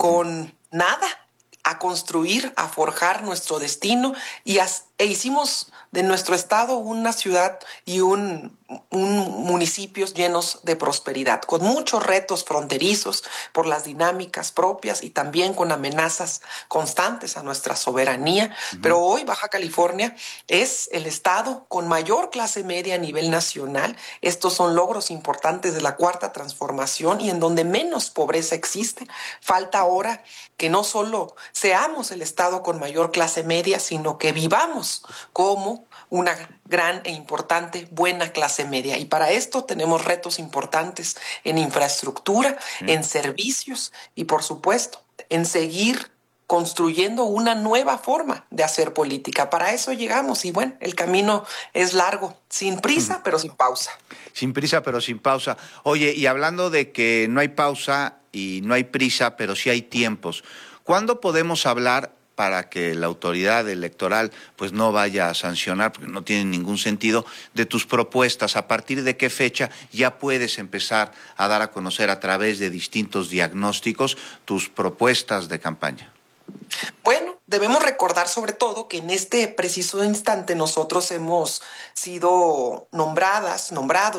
con nada, a construir, a forjar nuestro destino e hicimos de nuestro estado una ciudad y un municipios llenos de prosperidad, con muchos retos fronterizos por las dinámicas propias y también con amenazas constantes a nuestra soberanía. Pero hoy Baja California es el estado con mayor clase media a nivel nacional. Estos son logros importantes de la Cuarta Transformación y en donde menos pobreza existe. Falta ahora que no solo seamos el estado con mayor clase media, sino que vivamos como una gran e importante buena clase media. Y para esto tenemos retos importantes en infraestructura, en servicios y, por supuesto, en seguir construyendo una nueva forma de hacer política. Para eso llegamos y bueno, el camino es largo, sin prisa, pero sin pausa. Sin prisa, pero sin pausa. Oye, y hablando de que no hay pausa y no hay prisa, pero sí hay tiempos, ¿cuándo podemos hablar para que la autoridad electoral pues no vaya a sancionar, porque no tiene ningún sentido, de tus propuestas? ¿A partir de qué fecha ya puedes empezar a dar a conocer a través de distintos diagnósticos tus propuestas de campaña? Bueno, debemos recordar sobre todo que en este preciso instante nosotros hemos sido nombrados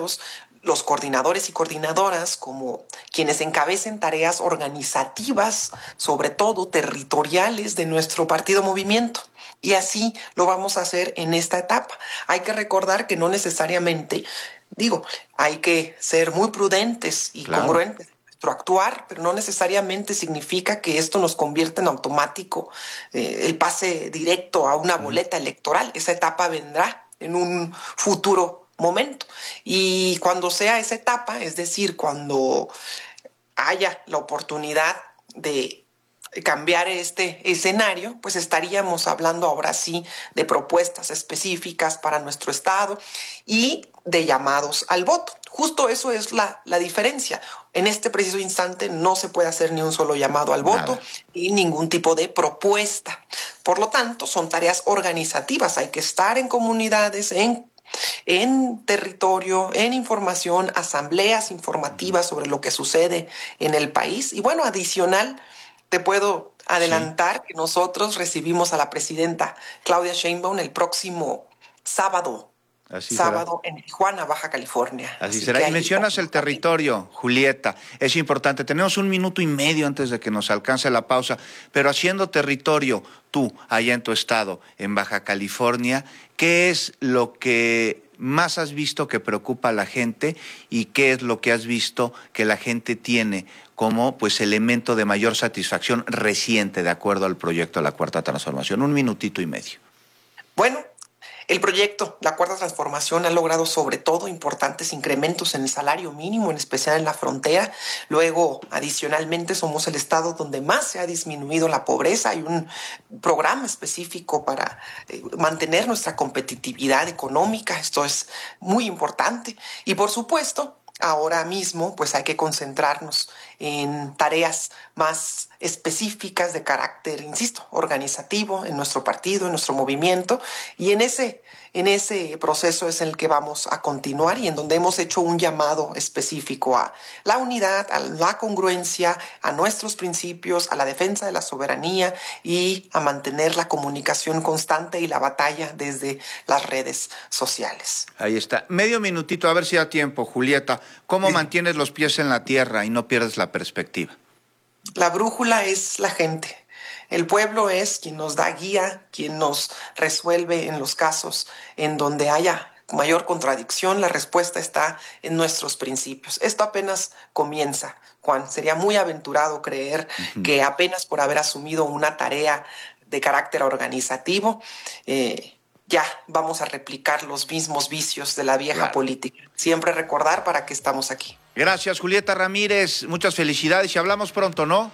los coordinadores y coordinadoras como quienes encabecen tareas organizativas, sobre todo territoriales, de nuestro partido Movimiento. Y así lo vamos a hacer en esta etapa. Hay que recordar que no necesariamente, hay que ser muy prudentes y congruentes en nuestro actuar, pero no necesariamente significa que esto nos convierta en automático el pase directo a una boleta electoral. Esa etapa vendrá en un futuro momento. Y cuando sea esa etapa, es decir, cuando haya la oportunidad de cambiar este escenario, pues estaríamos hablando ahora sí de propuestas específicas para nuestro estado y de llamados al voto. Justo eso es la diferencia. En este preciso instante no se puede hacer ni un solo llamado al voto ni ningún tipo de propuesta. Por lo tanto, son tareas organizativas. Hay que estar en comunidades, en territorio, en información, asambleas informativas sobre lo que sucede en el país. Y bueno, adicional, te puedo adelantar que nosotros recibimos a la presidenta Claudia Sheinbaum el próximo sábado. Sábado en Tijuana, Baja California. Así será. Y mencionas el territorio, Julieta. Es importante. Tenemos 1 minuto y medio antes de que nos alcance la pausa. Pero haciendo territorio, tú, allá en tu estado, en Baja California, ¿qué es lo que más has visto que preocupa a la gente y qué es lo que has visto que la gente tiene como pues elemento de mayor satisfacción reciente de acuerdo al proyecto de la Cuarta Transformación? 1 minutito y medio. Bueno, el proyecto, la Cuarta Transformación, ha logrado sobre todo importantes incrementos en el salario mínimo, en especial en la frontera. Luego, adicionalmente, somos el estado donde más se ha disminuido la pobreza. Hay un programa específico para mantener nuestra competitividad económica. Esto es muy importante. Y por supuesto, ahora mismo pues hay que concentrarnos en tareas más específicas de carácter, insisto, organizativo en nuestro partido, en nuestro movimiento, y en ese proceso es el que vamos a continuar y en donde hemos hecho un llamado específico a la unidad, a la congruencia, a nuestros principios, a la defensa de la soberanía y a mantener la comunicación constante y la batalla desde las redes sociales. Ahí está. Medio minutito, a ver si da tiempo, Julieta. ¿Cómo mantienes los pies en la tierra y no pierdes la perspectiva? La brújula es la gente. El pueblo es quien nos da guía, quien nos resuelve en los casos en donde haya mayor contradicción. La respuesta está en nuestros principios. Esto apenas comienza, Juan. Sería muy aventurado creer que apenas por haber asumido una tarea de carácter organizativo, ya vamos a replicar los mismos vicios de la vieja política. Siempre recordar para qué estamos aquí. Gracias, Julieta Ramírez. Muchas felicidades y hablamos pronto, ¿no?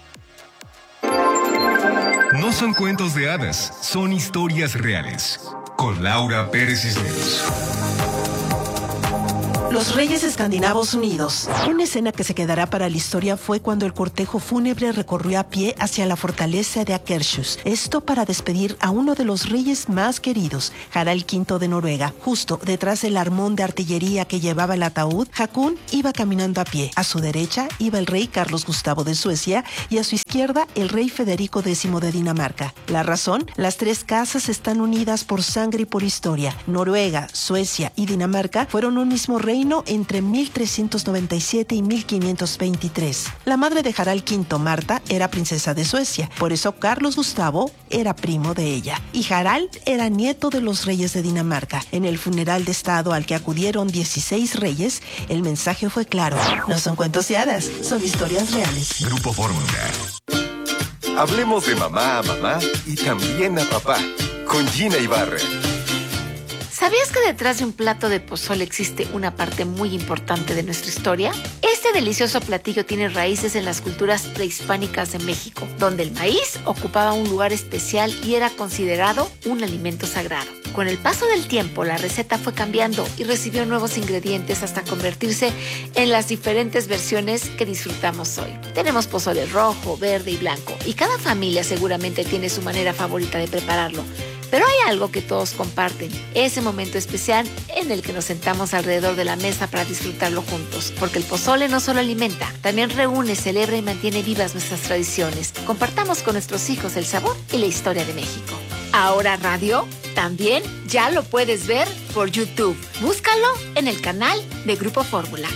No son cuentos de hadas, son historias reales. Con Laura Pérez Cisneros. Los Reyes Escandinavos Unidos. Una escena que se quedará para la historia fue cuando el cortejo fúnebre recorrió a pie hacia la fortaleza de Akershus. Esto para despedir a uno de los reyes más queridos, Harald V de Noruega. Justo detrás del armón de artillería que llevaba el ataúd, Haakon iba caminando a pie. A su derecha iba el rey Carlos Gustavo de Suecia y a su izquierda el rey Federico X de Dinamarca. La razón, las tres casas están unidas por sangre y por historia. Noruega, Suecia y Dinamarca fueron un mismo reino entre 1397 y 1523. La madre de Harald V, Marta, era princesa de Suecia, por eso Carlos Gustavo era primo de ella. Y Harald era nieto de los reyes de Dinamarca. En el funeral de estado al que acudieron 16 reyes, el mensaje fue claro. No son cuentos de hadas, son historias reales. Grupo Fórmula. Hablemos de mamá a mamá y también a papá, con Gina Ibarra. ¿Sabías que detrás de un plato de pozole existe una parte muy importante de nuestra historia? Este delicioso platillo tiene raíces en las culturas prehispánicas de México, donde el maíz ocupaba un lugar especial y era considerado un alimento sagrado. Con el paso del tiempo, la receta fue cambiando y recibió nuevos ingredientes hasta convertirse en las diferentes versiones que disfrutamos hoy. Tenemos pozole rojo, verde y blanco, y cada familia seguramente tiene su manera favorita de prepararlo. Pero hay algo que todos comparten, ese momento especial en el que nos sentamos alrededor de la mesa para disfrutarlo juntos. Porque el pozole no solo alimenta, también reúne, celebra y mantiene vivas nuestras tradiciones. Compartamos con nuestros hijos el sabor y la historia de México. Ahora Radio, también ya lo puedes ver por YouTube. Búscalo en el canal de Grupo Fórmula.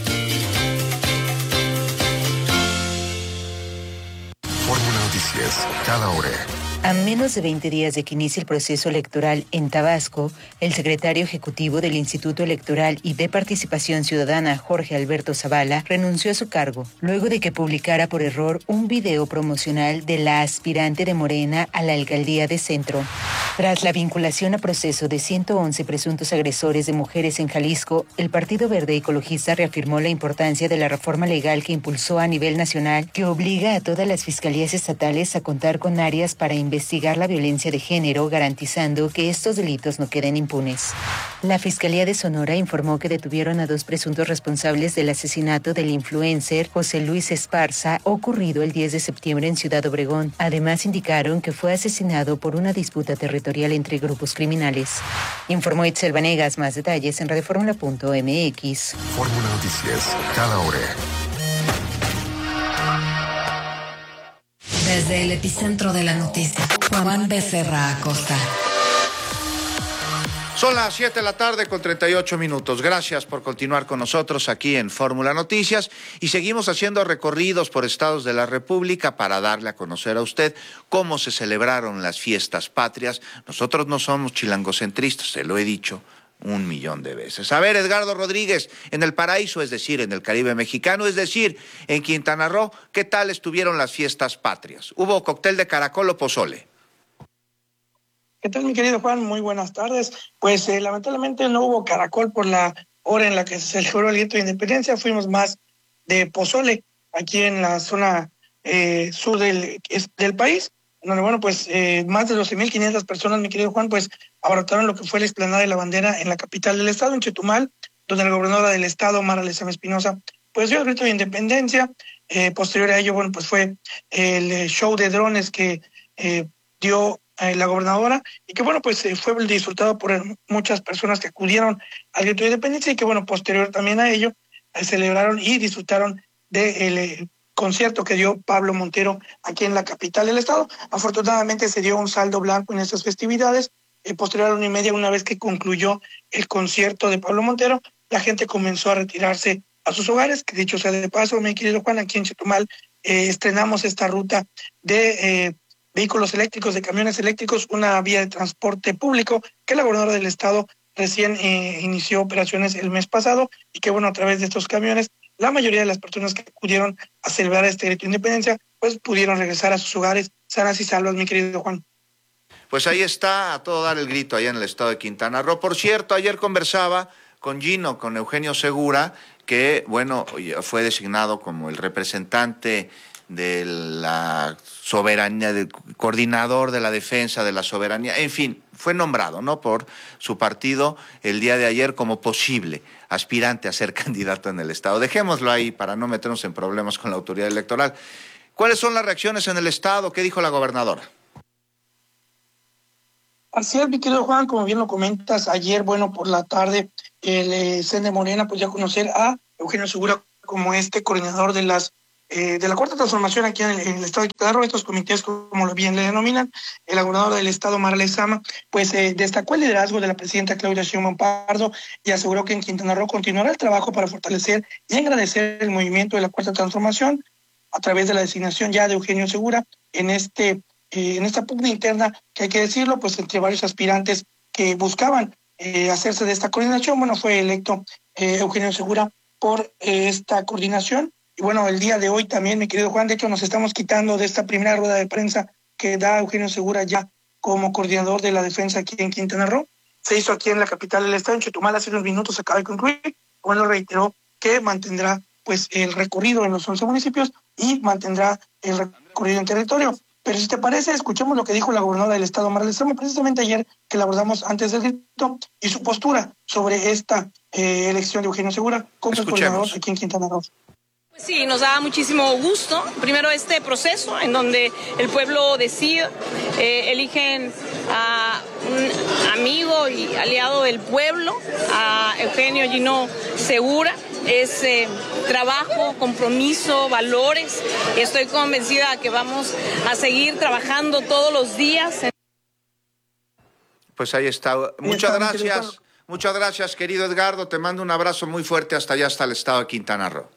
Fórmula Noticias, cada hora. A menos de 20 días de que inicie el proceso electoral en Tabasco, el secretario ejecutivo del Instituto Electoral y de Participación Ciudadana, Jorge Alberto Zavala, renunció a su cargo, luego de que publicara por error un video promocional de la aspirante de Morena a la alcaldía de Centro. Tras la vinculación a proceso de 111 presuntos agresores de mujeres en Jalisco, el Partido Verde Ecologista reafirmó la importancia de la reforma legal que impulsó a nivel nacional, que obliga a todas las fiscalías estatales a contar con áreas para investigar la violencia de género, garantizando que estos delitos no queden impunes. La Fiscalía de Sonora informó que detuvieron a 2 presuntos responsables del asesinato del influencer José Luis Esparza, ocurrido el 10 de septiembre en Ciudad Obregón. Además, indicaron que fue asesinado por una disputa territorial entre grupos criminales. Informó Itzel Vanegas. Más detalles en radioformula.mx. Fórmula Noticias, cada hora. Desde el epicentro de la noticia, Juan Becerra Acosta. Son las 7 de la tarde con 38 minutos. Gracias por continuar con nosotros aquí en Fórmula Noticias y seguimos haciendo recorridos por estados de la República para darle a conocer a usted cómo se celebraron las fiestas patrias. Nosotros no somos chilangocentristas, se lo he dicho 1,000,000 de veces. A ver, Edgardo Rodríguez, en el Paraíso, es decir, en el Caribe mexicano, es decir, en Quintana Roo, ¿qué tal estuvieron las fiestas patrias? ¿Hubo cóctel de caracol o pozole? ¿Qué tal, mi querido Juan? Muy buenas tardes. Pues lamentablemente no hubo caracol por la hora en la que se celebró el grito de independencia. Fuimos más de pozole aquí en la zona sur del país, donde, bueno, pues más de 12,500 personas, mi querido Juan, pues abarrotaron lo que fue la explanada de la bandera en la capital del estado, en Chetumal, donde la gobernadora del estado, Mara Lezama Espinosa, pues dio el grito de independencia. Posterior a ello, bueno, pues fue el show de drones que dio la gobernadora y que, bueno, pues fue disfrutado por muchas personas que acudieron al grito de independencia y que, bueno, posterior también a ello celebraron y disfrutaron del concierto que dio Pablo Montero aquí en la capital del estado. Afortunadamente se dio un saldo blanco en estas festividades. Posterior a la 1:30, una vez que concluyó el concierto de Pablo Montero, la gente comenzó a retirarse a sus hogares, que dicho sea de paso, mi querido Juan, aquí en Chetumal estrenamos esta ruta de vehículos eléctricos, de camiones eléctricos, una vía de transporte público que la gobernadora del estado recién inició operaciones el mes pasado y que, bueno, a través de estos camiones, la mayoría de las personas que acudieron a celebrar este grito de independencia, pues pudieron regresar a sus hogares sanas y salvas, mi querido Juan. Pues ahí está, a todo dar el grito allá en el estado de Quintana Roo. Por cierto, ayer conversaba con Gino, con Eugenio Segura, que, bueno, fue designado como el representante de la soberanía, del coordinador de la defensa de la soberanía, en fin, fue nombrado, ¿no?, por su partido el día de ayer como posible aspirante a ser candidato en el Estado. Dejémoslo ahí para no meternos en problemas con la autoridad electoral. ¿Cuáles son las reacciones en el Estado? ¿Qué dijo la gobernadora? Así es, mi querido Juan, como bien lo comentas, ayer, bueno, por la tarde, el CEN de Morena, pues ya conocer a Eugenio Segura como coordinador de la Cuarta Transformación aquí en el Estado de Quintana Roo, estos comités, como lo bien le denominan. La gobernadora del Estado, Mara Lezama, pues destacó el liderazgo de la presidenta Claudia Sheinbaum Pardo y aseguró que en Quintana Roo continuará el trabajo para fortalecer y agradecer el movimiento de la Cuarta Transformación a través de la designación ya de Eugenio Segura en esta pugna interna, que hay que decirlo, pues entre varios aspirantes que buscaban hacerse de esta coordinación. Bueno, fue electo Eugenio Segura por esta coordinación. Y bueno, el día de hoy también, mi querido Juan, de hecho nos estamos quitando de esta primera rueda de prensa que da Eugenio Segura ya como coordinador de la defensa aquí en Quintana Roo. Se hizo aquí en la capital del estado, en Chetumal, hace unos minutos, acaba de concluir. Bueno, reiteró que mantendrá pues el recorrido en los 11 municipios y mantendrá el recorrido en territorio. Pero si te parece, escuchemos lo que dijo la gobernadora del estado, Mara Lezama, precisamente ayer, que la abordamos antes del grito, y su postura sobre esta elección de Eugenio Segura como coordinador aquí en Quintana Roo. Sí, nos da muchísimo gusto. Primero este proceso en donde el pueblo decide, eligen a un amigo y aliado del pueblo, a Eugenio Gino Segura. Es trabajo, compromiso, valores. Estoy convencida que vamos a seguir trabajando todos los días. Pues ahí está. Muchas gracias. Muchas gracias, querido Edgardo. Te mando un abrazo muy fuerte hasta allá, hasta el estado de Quintana Roo.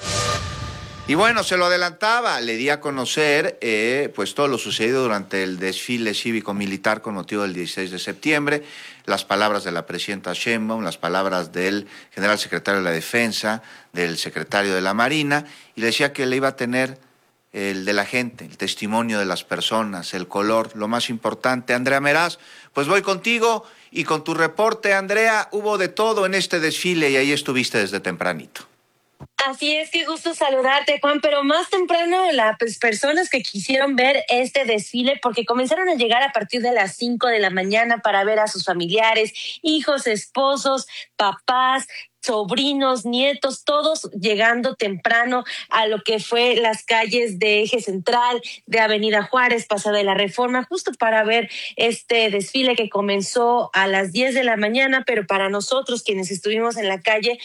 Y bueno, se lo adelantaba, le di a conocer pues todo lo sucedido durante el desfile cívico-militar con motivo del 16 de septiembre, las palabras de la presidenta Sheinbaum, las palabras del general secretario de la Defensa, del secretario de la Marina, y le decía que le iba a tener el de la gente, el testimonio de las personas, el color, lo más importante. Andrea Meraz, pues voy contigo y con tu reporte, Andrea. Hubo de todo en este desfile y ahí estuviste desde tempranito. Así es, qué gusto saludarte, Juan, pero más temprano las personas que quisieron ver este desfile, porque comenzaron a llegar a partir de las 5 de la mañana para ver a sus familiares, hijos, esposos, papás, sobrinos, nietos, todos llegando temprano a lo que fue las calles de Eje Central, de Avenida Juárez, Paseo de la Reforma, justo para ver este desfile que comenzó a las 10 de la mañana, pero para nosotros quienes estuvimos en la calle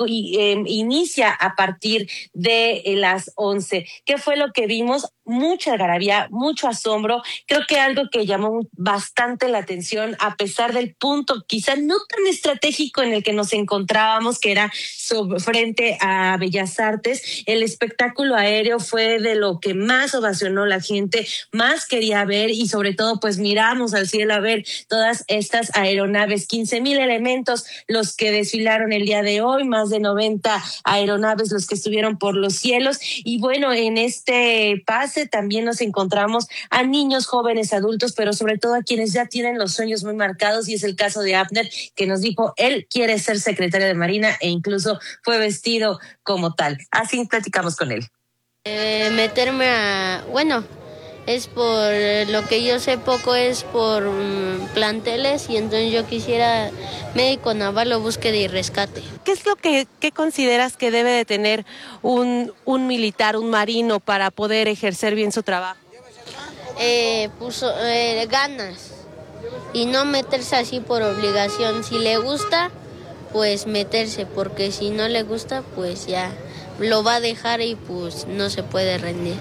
inicia a partir de las 11. ¿Qué fue lo que vimos? Mucha algarabía, mucho asombro. Creo que algo que llamó bastante la atención, a pesar del punto quizá no tan estratégico en el que nos encontrábamos, que era frente a Bellas Artes, el espectáculo aéreo fue de lo que más ovacionó la gente, más quería ver, y sobre todo pues miramos al cielo a ver todas estas aeronaves, 15,000 elementos los que desfilaron el día de hoy, más de 90 aeronaves los que estuvieron por los cielos. Y bueno, en este pase también nos encontramos a niños, jóvenes, adultos, pero sobre todo a quienes ya tienen los sueños muy marcados, y es el caso de Abner, que nos dijo él quiere ser secretario de Marina e incluso fue vestido como tal. Así platicamos con él. Meterme a... Bueno, es por lo que yo sé poco, es por planteles, y entonces yo quisiera médico naval o búsqueda y rescate. ¿Qué es lo que consideras que debe de tener un militar, un marino, para poder ejercer bien su trabajo? Ganas y no meterse así por obligación. Si le gusta, pues meterse, porque si no le gusta, pues ya lo va a dejar y pues no se puede rendir.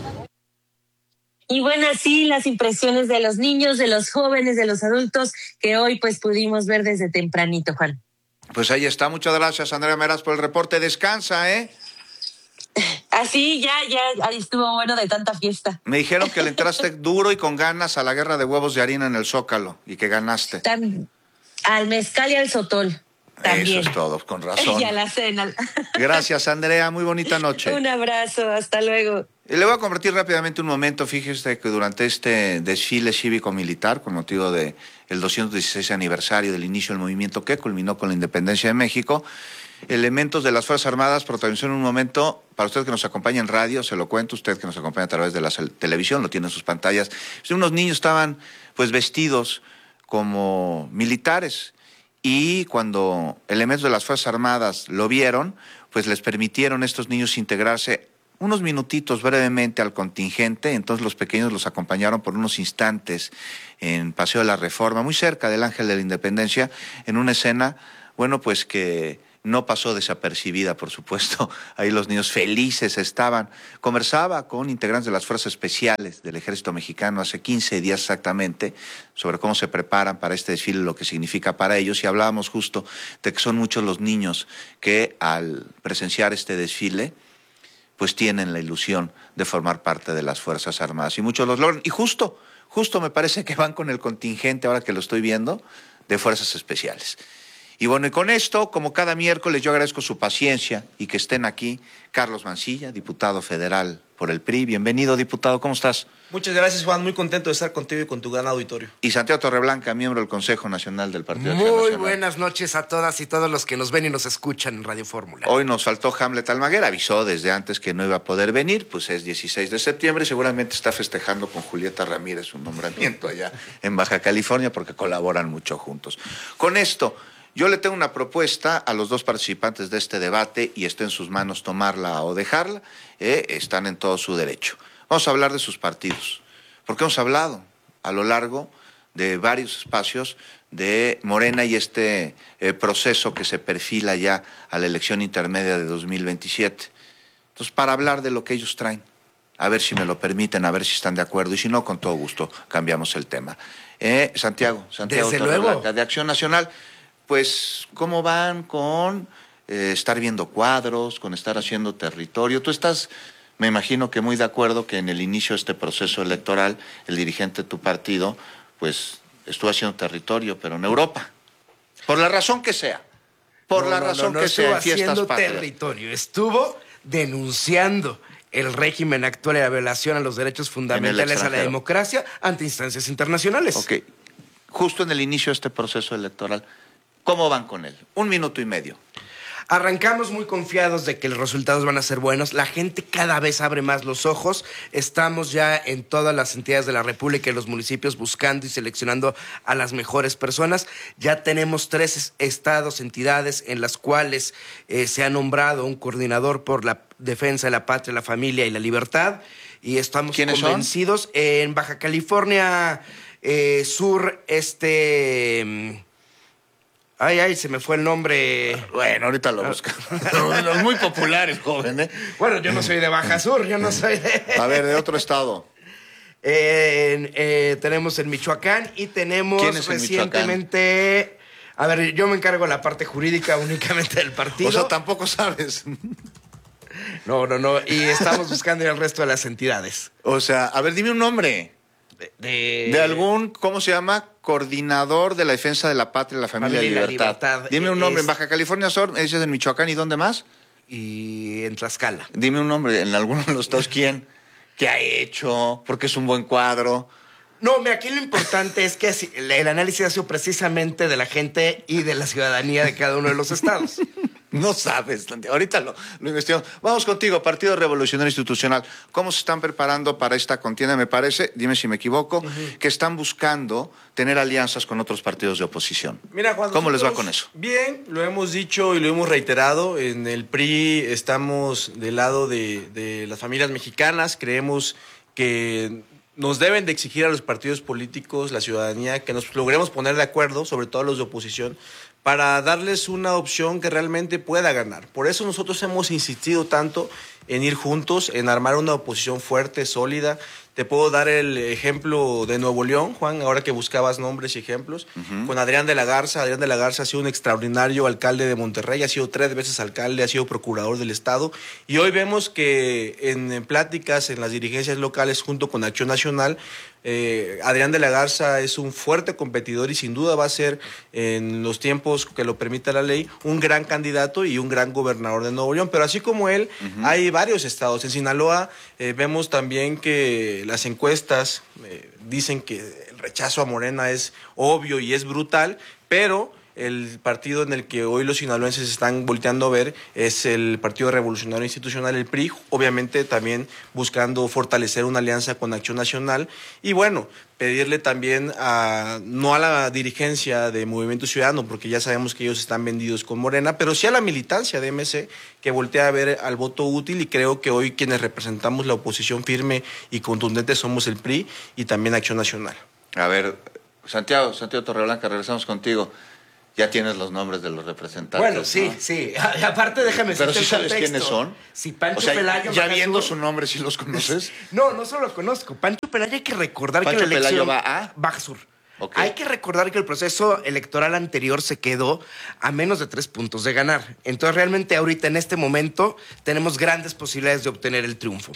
Y bueno, así las impresiones de los niños, de los jóvenes, de los adultos, que hoy pues pudimos ver desde tempranito, Juan. Pues ahí está, muchas gracias, Andrea Meraz, por el reporte. Descansa, ¿eh? Así ya ahí estuvo bueno de tanta fiesta. Me dijeron que le entraste duro y con ganas a la guerra de huevos de harina en el Zócalo y que ganaste. Al mezcal y al sotol. También. Eso es todo, con razón. Y a la cena. Gracias, Andrea, muy bonita noche. Un abrazo, hasta luego. Y le voy a convertir rápidamente un momento. Fíjese que durante este desfile cívico-militar, con motivo del 216 aniversario del inicio del movimiento que culminó con la independencia de México, elementos de las Fuerzas Armadas protagonizaron un momento, para usted que nos acompaña en radio, se lo cuento, usted que nos acompaña a través de la televisión, lo tiene en sus pantallas, unos niños estaban pues vestidos como militares y cuando elementos de las Fuerzas Armadas lo vieron, pues les permitieron a estos niños integrarse unos minutitos brevemente al contingente. Entonces los pequeños los acompañaron por unos instantes en Paseo de la Reforma, muy cerca del Ángel de la Independencia, en una escena, bueno, pues que no pasó desapercibida, por supuesto. Ahí los niños felices estaban. Conversaba con integrantes de las Fuerzas Especiales del Ejército Mexicano hace 15 días exactamente sobre cómo se preparan para este desfile, lo que significa para ellos, y hablábamos justo de que son muchos los niños que al presenciar este desfile pues tienen la ilusión de formar parte de las Fuerzas Armadas y muchos los logran. Y justo me parece que van con el contingente, ahora que lo estoy viendo, de Fuerzas Especiales. Y bueno, y con esto, como cada miércoles, yo agradezco su paciencia y que estén aquí. Carlos Mancilla, diputado federal por el PRI. Bienvenido, diputado, ¿cómo estás? Muchas gracias, Juan. Muy contento de estar contigo y con tu gran auditorio. Y Santiago Torreblanca, miembro del Consejo Nacional del Partido Acción Muy Nacional. buenas noches a todas y todos los que nos ven y nos escuchan en Radio Fórmula. Hoy nos faltó Hamlet Almaguer, avisó desde antes que no iba a poder venir, pues es 16 de septiembre, seguramente está festejando con Julieta Ramírez su nombramiento allá en Baja California porque colaboran mucho juntos. Con esto, yo le tengo una propuesta a los dos participantes de este debate y está en sus manos tomarla o dejarla, están en todo su derecho. Vamos a hablar de sus partidos, porque hemos hablado a lo largo de varios espacios de Morena y este proceso que se perfila ya a la elección intermedia de 2027. Entonces, para hablar de lo que ellos traen, a ver si me lo permiten, a ver si están de acuerdo, y si no, con todo gusto cambiamos el tema. Santiago Desde luego. de Acción Nacional, pues, ¿cómo van con estar viendo cuadros, con estar haciendo territorio? Tú estás, me imagino que muy de acuerdo que en el inicio de este proceso electoral, el dirigente de tu partido, pues, estuvo haciendo territorio, pero en Europa. Por la razón que sea. Por la razón que sea, en fiestas haciendo patrias. territorio, estuvo denunciando el régimen actual y la violación a los derechos fundamentales a la democracia ante instancias internacionales. Ok, justo en el inicio de este proceso electoral, ¿cómo van con él? 1 minuto y medio. Arrancamos muy confiados de que los resultados van a ser buenos. La gente cada vez abre más los ojos. Estamos ya en todas las entidades de la República y los municipios buscando y seleccionando a las mejores personas. Ya tenemos 3 estados, entidades en las cuales se ha nombrado un coordinador por la defensa de la patria, la familia y la libertad. Y estamos convencidos. En Baja California Sur, Ay, se me fue el nombre. Bueno, ahorita lo busco. Los muy populares, joven, ¿eh? Bueno, yo no soy de Baja Sur, yo no soy de... A ver, de otro estado. Tenemos en Michoacán y tenemos ¿Quién es recientemente... A ver, yo me encargo de la parte jurídica únicamente del partido. O sea, tampoco sabes. No. Y estamos buscando el resto de las entidades. O sea, a ver, dime un nombre. De algún, ¿cómo se llama? Coordinador de la defensa de la patria, la familia y la libertad. Dime un nombre. En Baja California Sur, me dices en Michoacán, ¿y dónde más? Y en Tlaxcala. Dime un nombre, en alguno de los dos, ¿quién? ¿Qué ha hecho? Porque es un buen cuadro. No, aquí lo importante es que el análisis ha sido precisamente de la gente y de la ciudadanía de cada uno de los estados. No sabes, ahorita lo investigamos. Vamos contigo, Partido Revolucionario Institucional. ¿Cómo se están preparando para esta contienda? Me parece, dime si me equivoco, que están buscando tener alianzas con otros partidos de oposición. Mira, Juan, ¿cómo les va con eso? Bien, lo hemos dicho y lo hemos reiterado. En el PRI estamos del lado de las familias mexicanas. Creemos que nos deben de exigir a los partidos políticos, la ciudadanía, que nos logremos poner de acuerdo, sobre todo los de oposición, para darles una opción que realmente pueda ganar. Por eso nosotros hemos insistido tanto en ir juntos, en armar una oposición fuerte, sólida. Te puedo dar el ejemplo de Nuevo León, Juan, ahora que buscabas nombres y ejemplos, con Adrián de la Garza. Adrián de la Garza ha sido un extraordinario alcalde de Monterrey, ha sido 3 veces alcalde, ha sido procurador del Estado, y hoy vemos que en pláticas en las dirigencias locales junto con Acción Nacional, Adrián de la Garza es un fuerte competidor y sin duda va a ser, en los tiempos que lo permita la ley, un gran candidato y un gran gobernador de Nuevo León. Pero así como él, hay varios estados. En Sinaloa vemos también que las encuestas dicen que el rechazo a Morena es obvio y es brutal, pero el partido en el que hoy los sinaloenses están volteando a ver es el Partido Revolucionario Institucional, el PRI, obviamente también buscando fortalecer una alianza con Acción Nacional y bueno, pedirle también no a la dirigencia de Movimiento Ciudadano, porque ya sabemos que ellos están vendidos con Morena, pero sí a la militancia de MC, que voltea a ver al voto útil y creo que hoy quienes representamos la oposición firme y contundente somos el PRI y también Acción Nacional. A ver, Santiago Torreblanca, regresamos contigo. Ya tienes los nombres de los representantes. Bueno, sí, ¿no? sí. Aparte, déjame Pero decirte sí el sabes contexto. quiénes son. Si Pancho o sea, Pelayo... ya viendo su nombre, ¿sí los conoces? No solo los conozco. Pancho Pelayo hay que recordar Pancho que la elección... Pelayo va a... Baja Sur. Okay. Hay que recordar que el proceso electoral anterior se quedó a menos de 3 puntos de ganar. Entonces, realmente ahorita, en este momento, tenemos grandes posibilidades de obtener el triunfo.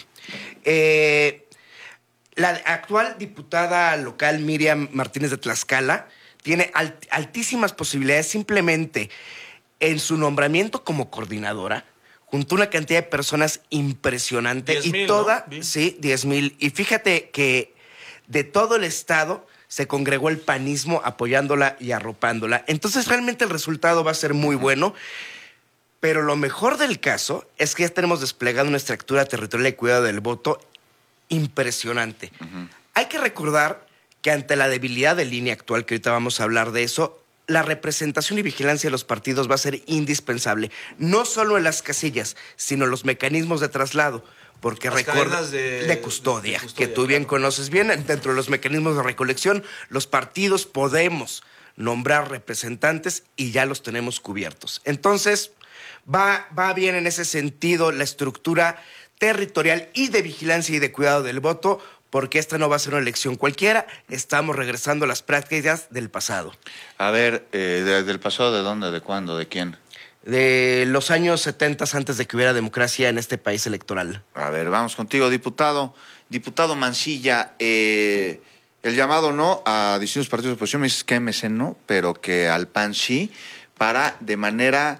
La actual diputada local, Miriam Martínez de Tlaxcala, tiene altísimas posibilidades simplemente en su nombramiento como coordinadora, junto a una cantidad de personas impresionante. 10,000, y toda, ¿no? sí, 10,000. Y fíjate que de todo el estado se congregó el panismo apoyándola y arropándola. Entonces realmente el resultado va a ser muy bueno. Pero lo mejor del caso es que ya tenemos desplegado una estructura territorial de cuidado del voto impresionante. Hay que recordar que ante la debilidad del INE actual, que ahorita vamos a hablar de eso, la representación y vigilancia de los partidos va a ser indispensable. No solo en las casillas, sino los mecanismos de traslado. Porque recuerda de custodia, que tú bien conoces bien, dentro de los mecanismos de recolección, los partidos podemos nombrar representantes y ya los tenemos cubiertos. Entonces, va bien en ese sentido la estructura territorial y de vigilancia y de cuidado del voto, porque esta no va a ser una elección cualquiera, estamos regresando a las prácticas del pasado. A ver, ¿del pasado de dónde, de cuándo, de quién? De los años 70, antes de que hubiera democracia en este país electoral. A ver, vamos contigo, diputado. Diputado Mancilla, el llamado no a distintos partidos de oposición, me dices que MC no, pero que al PAN sí, para de manera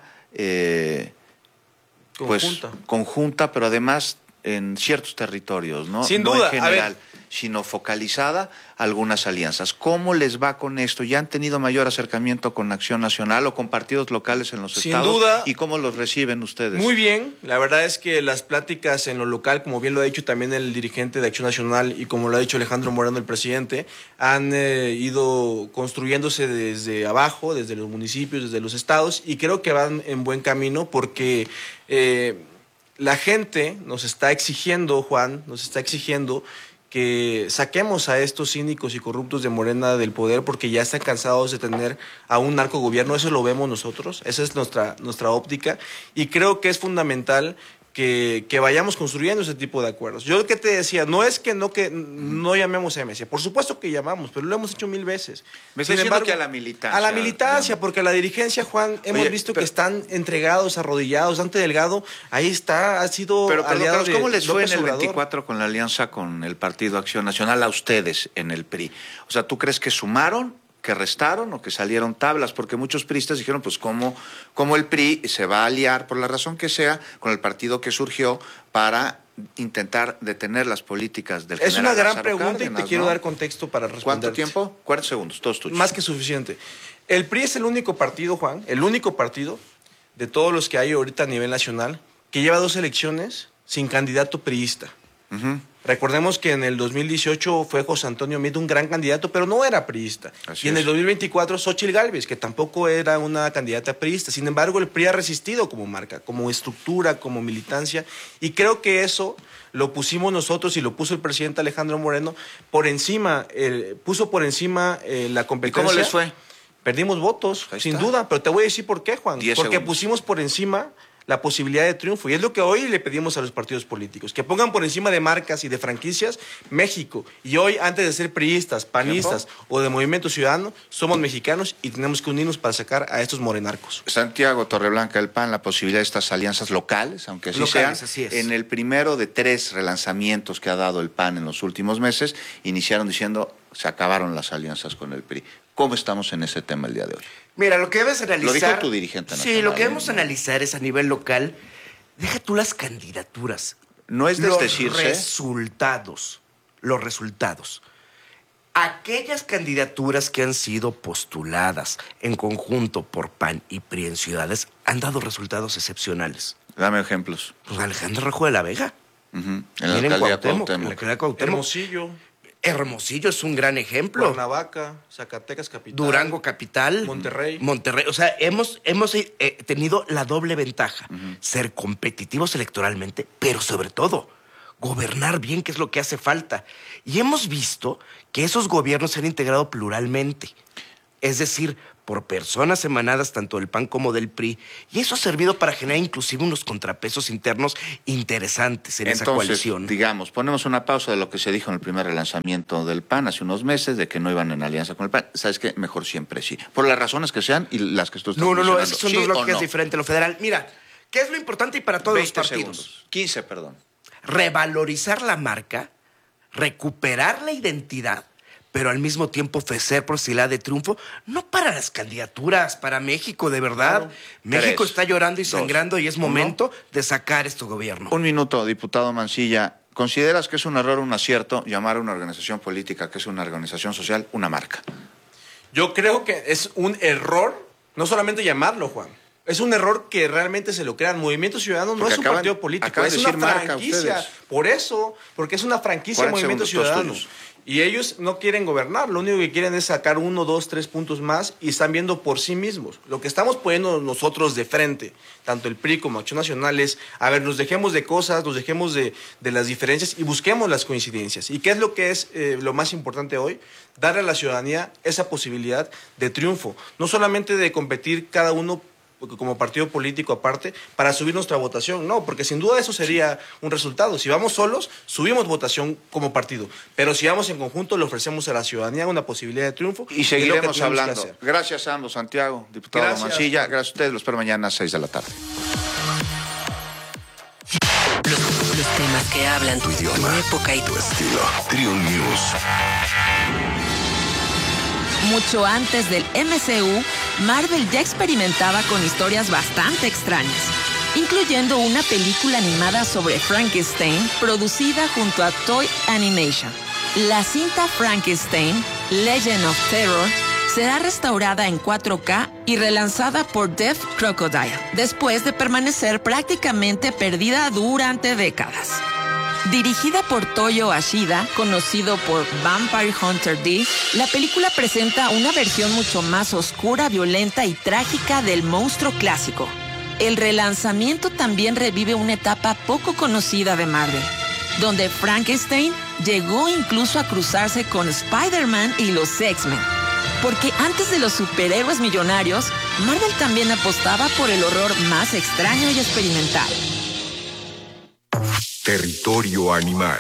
conjunta, pero además en ciertos territorios, ¿no? Sin no duda, en general, sino focalizada algunas alianzas. ¿Cómo les va con esto? ¿Ya han tenido mayor acercamiento con Acción Nacional o con partidos locales en los estados? Sin duda. ¿Y cómo los reciben ustedes? Muy bien, la verdad es que las pláticas en lo local, como bien lo ha dicho también el dirigente de Acción Nacional y como lo ha dicho Alejandro Moreno, el presidente, han ido construyéndose desde abajo, desde los municipios, desde los estados, y creo que van en buen camino porque la gente nos está exigiendo, Juan, que saquemos a estos cínicos y corruptos de Morena del poder porque ya están cansados de tener a un narcogobierno. Eso lo vemos nosotros, esa es nuestra óptica y creo que es fundamental que vayamos construyendo ese tipo de acuerdos. Yo lo que te decía, no es que no llamemos a MC, por supuesto que llamamos, pero lo hemos hecho 1000 veces. Me estoy diciendo que a la militancia. A la militancia, porque a la dirigencia, Juan, hemos visto que están entregados, arrodillados. Dante Delgado, ahí está, ha sido aliado de ¿cómo les fue López en el Obrador? 24 con la alianza con el Partido Acción Nacional a ustedes en el PRI? O sea, ¿tú crees que sumaron, que restaron o que salieron tablas? Porque muchos priistas dijeron, pues, ¿cómo el PRI se va a aliar, por la razón que sea, con el partido que surgió para intentar detener las políticas del Es general una gran Lázaro pregunta Cárdenas, y te quiero ¿no? dar contexto para responder. ¿Cuánto tiempo? 40 segundos, todos tuyos. Más que suficiente. El PRI es el único partido, Juan, el único partido de todos los que hay ahorita a nivel nacional que lleva 2 elecciones sin candidato priista. Recordemos que en el 2018 fue José Antonio Meade un gran candidato, pero no era priista. Así y en es. el 2024 Xóchitl Gálvez, que tampoco era una candidata priista. Sin embargo, el PRI ha resistido como marca, como estructura, como militancia. Y creo que eso lo pusimos nosotros y lo puso el presidente Alejandro Moreno por encima, puso por encima la competencia. ¿Y cómo les fue? Perdimos votos, Ahí sin está. duda, pero te voy a decir por qué, Juan. 10 Porque segundos. pusimos por encima la posibilidad de triunfo. Y es lo que hoy le pedimos a los partidos políticos, que pongan por encima de marcas y de franquicias México. Y hoy, antes de ser priistas, panistas o de Movimiento Ciudadano, somos mexicanos y tenemos que unirnos para sacar a estos morenarcos. Santiago Torreblanca, el PAN, la posibilidad de estas alianzas locales, aunque así Locales, sean, así es. en el primero de 3 relanzamientos que ha dado el PAN en los últimos meses, iniciaron diciendo se acabaron las alianzas con el PRI. ¿Cómo estamos en ese tema el día de hoy? Mira, lo que debes analizar... Lo dijo tu dirigente nacional. Sí, lo que debemos analizar es a nivel local, deja tú las candidaturas. No es los desdecirse. resultados. Aquellas candidaturas que han sido postuladas en conjunto por PAN y PRI en ciudades han dado resultados excepcionales. Dame ejemplos. Pues Alejandro Rojo de la Vega. En la alcaldía Cuauhtémoc. Hermosillo es un gran ejemplo. Cuernavaca, Zacatecas capital. Durango capital. Monterrey. O sea, hemos tenido la doble ventaja. Ser competitivos electoralmente, pero sobre todo, gobernar bien, que es lo que hace falta. Y hemos visto que esos gobiernos se han integrado pluralmente. Es decir, por personas emanadas tanto del PAN como del PRI. Y eso ha servido para generar inclusive unos contrapesos internos interesantes en esa coalición. Digamos, ponemos una pausa de lo que se dijo en el primer relanzamiento del PAN hace unos meses, de que no iban en alianza con el PAN. ¿Sabes qué? Mejor siempre sí. Por las razones que sean y las que tú estás mencionando. No, es que son dos bloques diferentes. Lo federal, mira, ¿qué es lo importante y para todos los partidos? Segundos. 15, perdón. Revalorizar la marca, recuperar la identidad, pero al mismo tiempo ofrecer posibilidad de triunfo, no para las candidaturas, para México, de verdad. Claro. México está llorando y sangrando y es momento de sacar este gobierno. Un minuto, diputado Mancilla. ¿Consideras que es un error o un acierto llamar a una organización política, que es una organización social, una marca? Yo creo que es un error, no solamente llamarlo, Juan. Es un error que realmente se lo crean. Movimiento Ciudadano no es un partido político, es una franquicia. Por eso, porque es una franquicia de Movimiento Ciudadano. Y ellos no quieren gobernar, lo único que quieren es sacar 1, 2, 3 puntos más y están viendo por sí mismos. Lo que estamos poniendo nosotros de frente, tanto el PRI como Acción Nacional, es, a ver, nos dejemos de cosas, nos dejemos de las diferencias y busquemos las coincidencias. ¿Y qué es lo que es lo más importante hoy? Darle a la ciudadanía esa posibilidad de triunfo, no solamente de competir cada uno como partido político aparte para subir nuestra votación, no, porque sin duda eso sería un resultado. Si vamos solos, subimos votación como partido, pero si vamos en conjunto, le ofrecemos a la ciudadanía una posibilidad de triunfo. Y seguiremos hablando. Gracias a ambos, Santiago, diputado Mancilla, gracias a ustedes, los espero mañana a 6 de la tarde. Los temas que hablan tu idioma, tu época y tu estilo. Triun News. Mucho antes del MCU, Marvel ya experimentaba con historias bastante extrañas, incluyendo una película animada sobre Frankenstein producida junto a Toy Animation. La cinta Frankenstein, Legend of Terror, será restaurada en 4K y relanzada por Deaf Crocodile, después de permanecer prácticamente perdida durante décadas. Dirigida por Toyo Ashida, conocido por Vampire Hunter D, la película presenta una versión mucho más oscura, violenta y trágica del monstruo clásico. El relanzamiento también revive una etapa poco conocida de Marvel, donde Frankenstein llegó incluso a cruzarse con Spider-Man y los X-Men. Porque antes de los superhéroes millonarios, Marvel también apostaba por el horror más extraño y experimental. Territorio animal.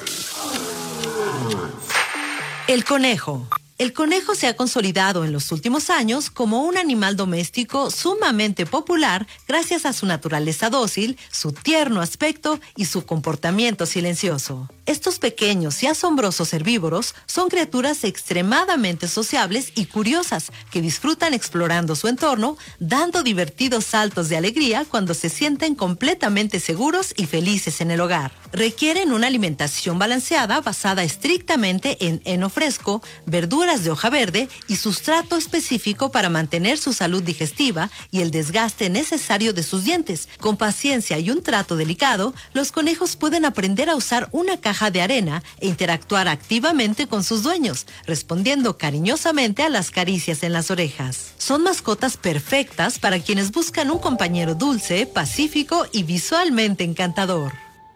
El conejo. El conejo se ha consolidado en los últimos años como un animal doméstico sumamente popular gracias a su naturaleza dócil, su tierno aspecto y su comportamiento silencioso. Estos pequeños y asombrosos herbívoros son criaturas extremadamente sociables y curiosas que disfrutan explorando su entorno, dando divertidos saltos de alegría cuando se sienten completamente seguros y felices en el hogar. Requieren una alimentación balanceada basada estrictamente en heno fresco, verduras de hoja verde y sustrato específico para mantener su salud digestiva y el desgaste necesario de sus dientes. Con paciencia y un trato delicado, los conejos pueden aprender a usar una caja de arena e interactuar activamente con sus dueños, respondiendo cariñosamente a las caricias en las orejas. Son mascotas perfectas para quienes buscan un compañero dulce, pacífico y visualmente encantador.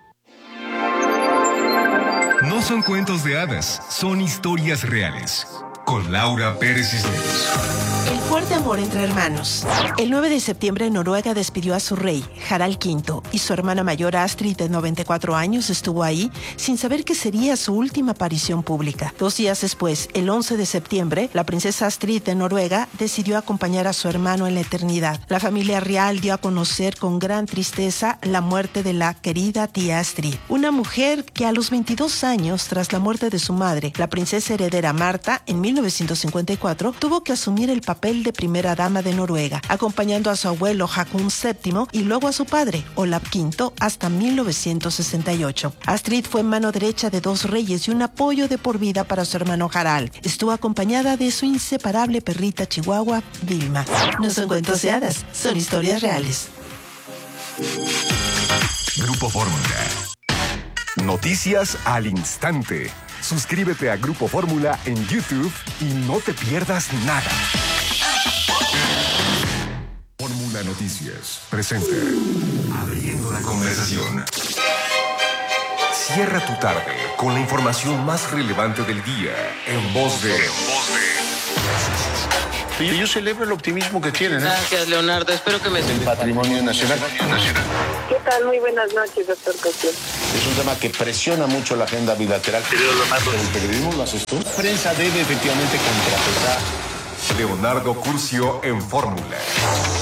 No son cuentos de hadas, son historias reales. Con Laura Pérez Cisneros. El fuerte amor entre hermanos. El 9 de septiembre Noruega despidió a su rey, Harald V, y su hermana mayor Astrid, de 94 años, estuvo ahí sin saber que sería su última aparición pública. 2 días después, el 11 de septiembre, la princesa Astrid de Noruega decidió acompañar a su hermano en la eternidad. La familia real dio a conocer con gran tristeza la muerte de la querida tía Astrid, una mujer que a los 22 años, tras la muerte de su madre, la princesa heredera Marta, en 1954, tuvo que asumir el papel de primera dama de Noruega, acompañando a su abuelo Haakon VII y luego a su padre, Olav V, hasta 1968. Astrid fue mano derecha de dos reyes y un apoyo de por vida para su hermano Harald. Estuvo acompañada de su inseparable perrita chihuahua, Vilma. No son cuentos de hadas, son historias reales. Grupo Fórmula. Noticias al instante. Suscríbete a Grupo Fórmula en YouTube y no te pierdas nada. Fórmula Noticias presenta Abriendo la conversación. Cierra tu tarde con la información más relevante del día en voz de... Yo celebro el optimismo que tienen. Gracias, Leonardo. Espero que me... El patrimonio nacional. ¿Qué tal? Muy buenas noches, doctor Cosío. Es un tema que presiona mucho la agenda bilateral. ¿El periodismo lo haces tú? La prensa debe efectivamente contrapesar. Leonardo Curcio en Fórmula.